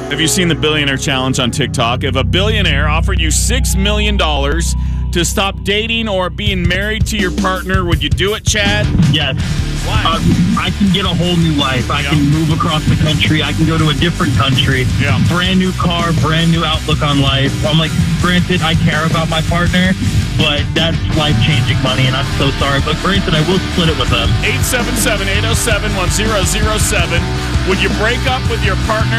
Have you seen the Billionaire Challenge on TikTok? If a billionaire offered you $6 million to stop dating or being married to your partner, would you do it, Chad? Yes. Why? I can get a whole new life. I can move across the country. I can go to a different country. Yeah. Brand new car, brand new outlook on life. I'm like, granted, I care about my partner, but that's life-changing money, and I'm so sorry. But granted, I will split it with them. 877-807-1007. Would you break up with your partner